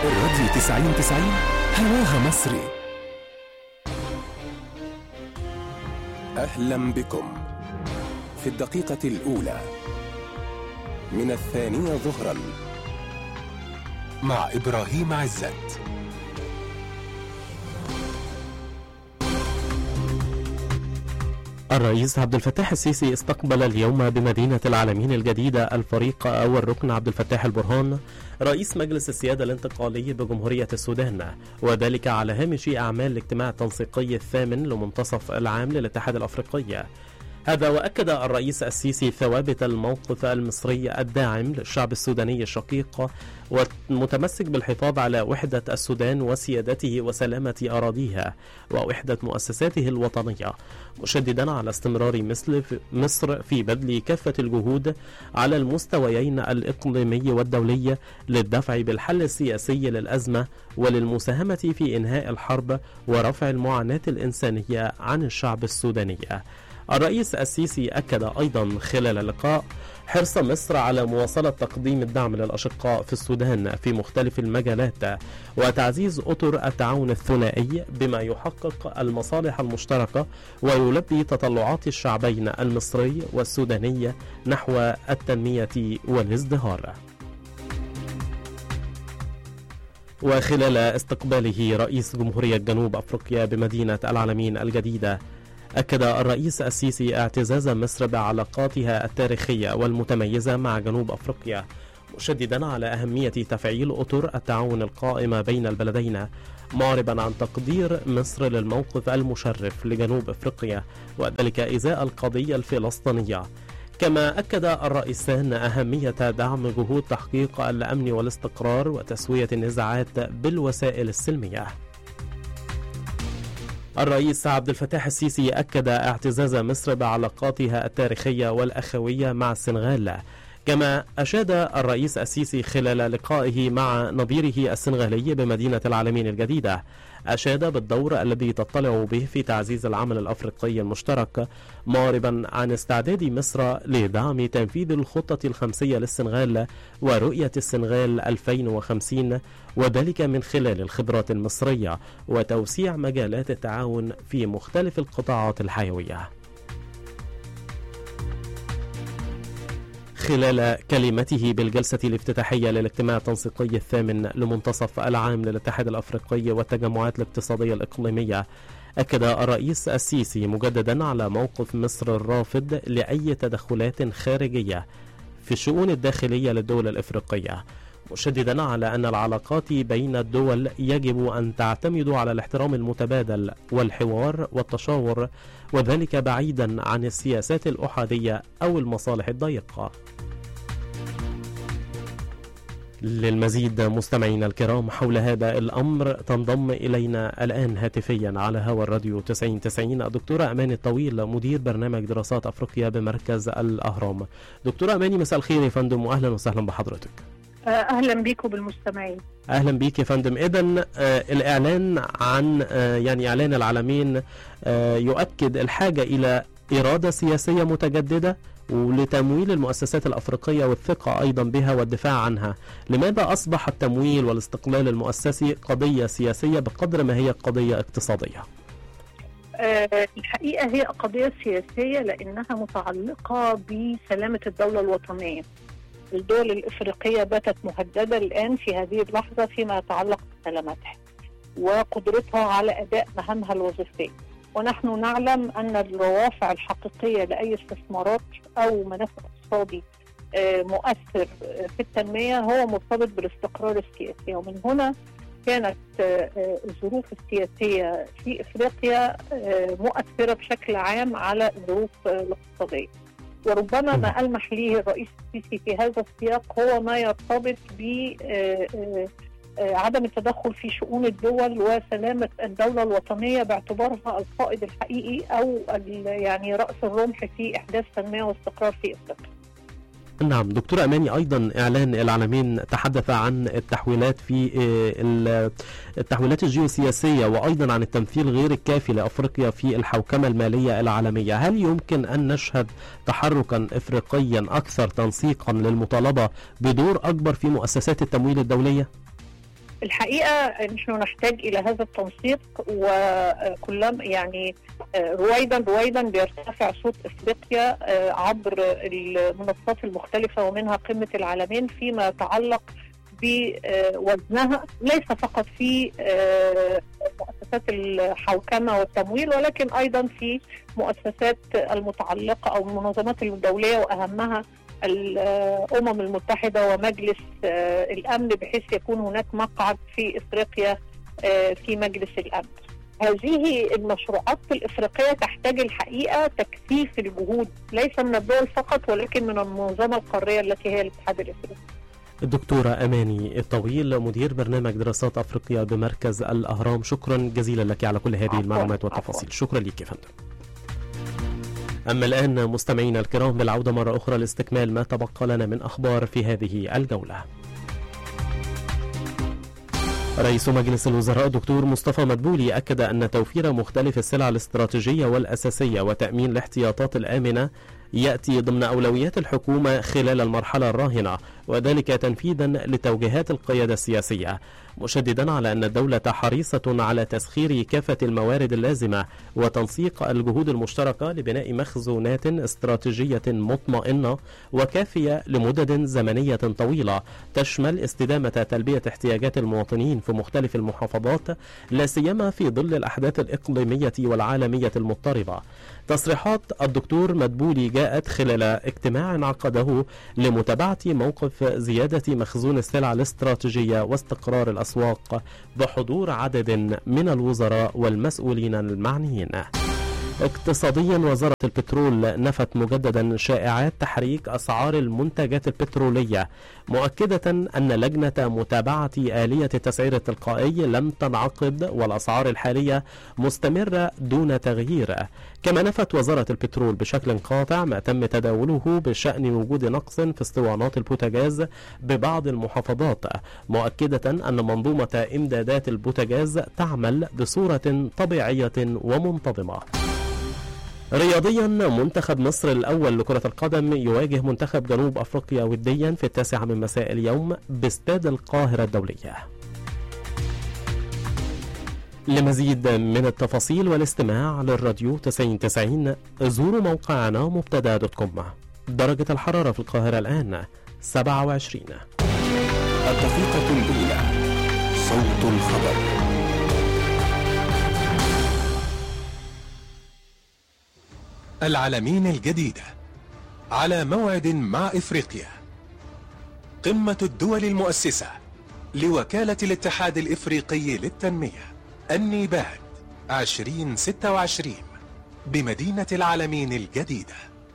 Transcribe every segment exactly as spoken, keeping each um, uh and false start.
الراديو تسعين تسعين هواها مصري. أهلا بكم في الدقيقة الأولى من الثانية ظهرا مع إبراهيم عزت. الرئيس عبد الفتاح السيسي استقبل اليوم بمدينة العالمين الجديدة الفريق أول ركن عبد الفتاح البرهان رئيس مجلس السيادة الانتقالي بجمهورية السودان، وذلك على هامش أعمال الاجتماع التنسيقي الثامن لمنتصف العام للاتحاد الأفريقي. هذا وأكد الرئيس السيسي ثوابت الموقف المصري الداعم للشعب السوداني الشقيق والمتمسك بالحفاظ على وحدة السودان وسيادته وسلامة أراضيها ووحدة مؤسساته الوطنية، مشددا على استمرار مصر في بذل كافة الجهود على المستويين الإقليمي والدولي للدفع بالحل السياسي للأزمة وللمساهمة في إنهاء الحرب ورفع المعاناة الإنسانية عن الشعب السوداني. الرئيس السيسي أكد أيضا خلال اللقاء حرص مصر على مواصلة تقديم الدعم للأشقاء في السودان في مختلف المجالات وتعزيز أطر التعاون الثنائي بما يحقق المصالح المشتركة ويلبي تطلعات الشعبين المصري والسوداني نحو التنمية والازدهار. وخلال استقباله رئيس جمهورية جنوب أفريقيا بمدينة العالمين الجديدة، أكد الرئيس السيسي اعتزاز مصر بعلاقاتها التاريخية والمتميزة مع جنوب أفريقيا، مشددا على أهمية تفعيل أطر التعاون القائمة بين البلدين، معربا عن تقدير مصر للموقف المشرف لجنوب أفريقيا وذلك إزاء القضية الفلسطينية. كما أكد الرئيسان أهمية دعم جهود تحقيق الأمن والاستقرار وتسوية النزاعات بالوسائل السلمية. الرئيس عبد الفتاح السيسي أكد اعتزاز مصر بعلاقاتها التاريخية والأخوية مع السنغال. كما أشاد الرئيس السيسي خلال لقائه مع نظيره السنغالي بمدينة العالمين الجديدة، أشاد بالدور الذي تطلع به في تعزيز العمل الأفريقي المشترك، معربا عن استعداد مصر لدعم تنفيذ الخطة الخمسية للسنغال ورؤية السنغال ألفين وخمسين، وذلك من خلال الخبرات المصرية وتوسيع مجالات التعاون في مختلف القطاعات الحيوية. خلال كلمته بالجلسة الافتتاحية للاجتماع التنسيقي الثامن لمنتصف العام للاتحاد الأفريقي والتجمعات الاقتصادية الإقليمية، أكد الرئيس السيسي مجددا على موقف مصر الرافض لأي تدخلات خارجية في الشؤون الداخلية للدول الإفريقية، مشددا على أن العلاقات بين الدول يجب أن تعتمد على الاحترام المتبادل والحوار والتشاور، وذلك بعيدا عن السياسات الأحادية أو المصالح الضيقة. للمزيد مستمعينا الكرام حول هذا الأمر تنضم إلينا الآن هاتفيا على هوا الراديو تسعين تسعين الدكتورة أماني الطويل، مدير برنامج دراسات أفريقيا بمركز الأهرام. دكتورة أماني، مساء الخير يا فندم وأهلا وسهلا بحضرتك. أهلا بيكم بالمستمعين. أهلا بيك يا فندم. إذن آه الإعلان عن آه يعني إعلان العالمين آه يؤكد الحاجة إلى إرادة سياسية متجددة ولتمويل المؤسسات الأفريقية والثقة أيضا بها والدفاع عنها. لماذا أصبح التمويل والاستقلال المؤسسي قضية سياسية بقدر ما هي قضية اقتصادية؟ أه الحقيقة هي قضية سياسية لأنها متعلقة بسلامة الدولة الوطنية. الدول الإفريقية باتت مهددة الآن في هذه اللحظة فيما يتعلق بسلامتها وقدرتها على أداء مهامها الوظيفية، ونحن نعلم أن الروافع الحقيقية لأي استثمارات أو منافع اقتصادي مؤثر في التنمية هو مرتبط بالاستقرار السياسي، ومن هنا كانت الظروف السياسية في إفريقيا مؤثرة بشكل عام على الظروف الاقتصادية. وربما ما ألمح ليه الرئيس السيسي في هذا السياق هو ما يرتبط بعدم التدخل في شؤون الدول وسلامة الدولة الوطنية باعتبارها القائد الحقيقي أو يعني رأس الرمح في إحداث تنمية واستقرار في إفريقيا. نعم دكتورة أماني، أيضا إعلان العالمين تحدث عن التحويلات في التحويلات الجيوسياسية وأيضا عن التمثيل غير الكافي لأفريقيا في الحوكمة المالية العالمية. هل يمكن أن نشهد تحركا إفريقيا أكثر تنسيقا للمطالبة بدور أكبر في مؤسسات التمويل الدولية؟ الحقيقة نحن نحتاج إلى هذا التنسيق، وكلما يعني رويدا رويدا بيرتفع صوت إفريقيا عبر المنصات المختلفة ومنها قمة العالمين فيما يتعلق بوزنها، ليس فقط في مؤسسات الحوكمة والتمويل ولكن أيضا في مؤسسات المتعلقة أو المنظمات الدولية وأهمها الأمم المتحدة ومجلس الأمن، بحيث يكون هناك مقعد في إفريقيا في مجلس الأمن. هذه المشروعات الإفريقية تحتاج الحقيقة تكثيف الجهود، ليس من الدول فقط ولكن من المنظمة القارية التي هي الاتحاد الإفريقي. الدكتورة أماني الطويل، مدير برنامج دراسات أفريقيا بمركز الأهرام، شكرا جزيلا لك على كل هذه المعلومات والتفاصيل. شكرا لك يا فندم. أما الآن مستمعينا الكرام بالعودة مرة أخرى لاستكمال ما تبقى لنا من أخبار في هذه الجولة. رئيس مجلس الوزراء دكتور مصطفى مدبولي أكد أن توفير مختلف السلع الاستراتيجية والأساسية وتأمين الاحتياطات الآمنة يأتي ضمن أولويات الحكومة خلال المرحلة الراهنة، وذلك تنفيذا لتوجيهات القيادة السياسية، مشددا على أن الدولة حريصة على تسخير كافة الموارد اللازمة وتنسيق الجهود المشتركة لبناء مخزونات استراتيجية مطمئنة وكافية لمدد زمنية طويلة تشمل استدامة تلبية احتياجات المواطنين في مختلف المحافظات، لا سيما في ظل الأحداث الإقليمية والعالمية المضطربة. تصريحات الدكتور مدبولي جاءت خلال اجتماع عقده لمتابعة موقف زيادة مخزون السلع الاستراتيجية واستقرار الأسواق بحضور عدد من الوزراء والمسؤولين المعنيين. اقتصاديا، وزارة البترول نفت مجددا شائعات تحريك أسعار المنتجات البترولية، مؤكدة أن لجنة متابعة آلية التسعير التلقائي لم تنعقد والأسعار الحالية مستمرة دون تغيير. كما نفت وزارة البترول بشكل قاطع ما تم تداوله بشأن وجود نقص في اسطوانات البوتاجاز ببعض المحافظات، مؤكدة أن منظومة إمدادات البوتاجاز تعمل بصورة طبيعية ومنتظمة. رياضيا، منتخب مصر الأول لكرة القدم يواجه منتخب جنوب أفريقيا وديا في التاسعة من مساء اليوم باستاد القاهرة الدولية. لمزيد من التفاصيل والاستماع للراديو تسعين تسعين زوروا موقعنا مبتدا دوت كوم. درجة الحرارة في القاهرة الآن سبعة وعشرين. الدقيقة الأولى، صوت الخبر. العلمين الجديدة على موعد مع إفريقيا. قمة الدول المؤسسة لوكالة الاتحاد الإفريقي للتنمية النيباد عشرين ستة وعشرين بمدينة العلمين الجديدة.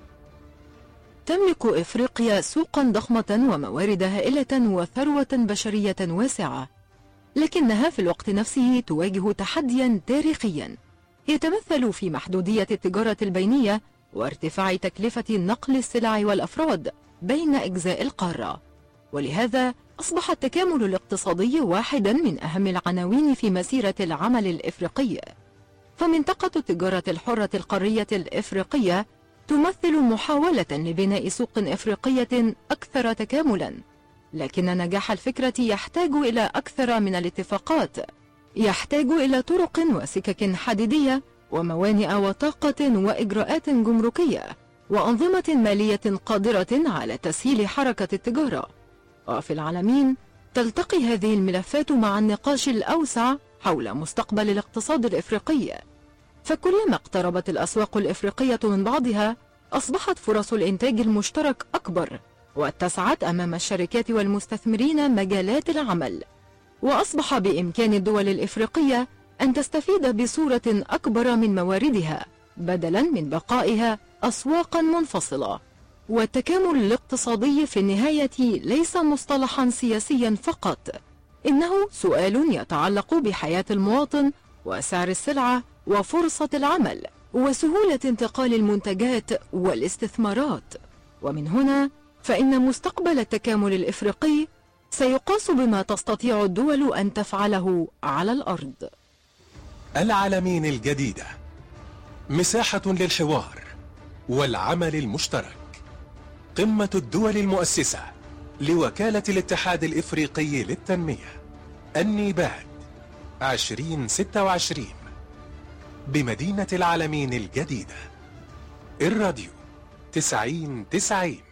تملك إفريقيا سوقا ضخمة وموارد هائلة وثروة بشرية واسعة، لكنها في الوقت نفسه تواجه تحديا تاريخيا يتمثل في محدودية التجارة البينية وارتفاع تكلفة نقل السلع والأفراد بين أجزاء القارة. ولهذا أصبح التكامل الاقتصادي واحدا من أهم العناوين في مسيرة العمل الإفريقي. فمنطقة التجارة الحرة القارية الإفريقية تمثل محاولة لبناء سوق إفريقية أكثر تكاملا، لكن نجاح الفكرة يحتاج إلى أكثر من الاتفاقات، يحتاج إلى طرق وسكك حديدية وموانئ وطاقة وإجراءات جمركية وأنظمة مالية قادرة على تسهيل حركة التجارة. وفي العالمين تلتقي هذه الملفات مع النقاش الأوسع حول مستقبل الاقتصاد الإفريقي، فكلما اقتربت الأسواق الإفريقية من بعضها أصبحت فرص الإنتاج المشترك أكبر، واتسعت أمام الشركات والمستثمرين مجالات العمل، وأصبح بإمكان الدول الإفريقية أن تستفيد بصورة أكبر من مواردها بدلا من بقائها أسواقا منفصلة. والتكامل الاقتصادي في النهاية ليس مصطلحا سياسيا فقط، إنه سؤال يتعلق بحياة المواطن وسعر السلعة وفرصة العمل وسهولة انتقال المنتجات والاستثمارات. ومن هنا فإن مستقبل التكامل الإفريقي سيقاس بما تستطيع الدول أن تفعله على الأرض. العلمين الجديدة، مساحة للحوار والعمل المشترك. قمة الدول المؤسسة لوكالة الاتحاد الإفريقي للتنمية النيباد عشرين ستة وعشرين بمدينة العالمين الجديدة. الراديو تسعين تسعين.